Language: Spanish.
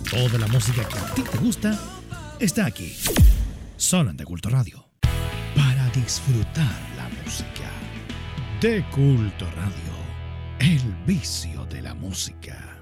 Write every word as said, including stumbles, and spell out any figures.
Toda la música que a ti te gusta está aquí, solo en De Culto Radio. Para disfrutar la música. De Culto Radio, el vicio de la música.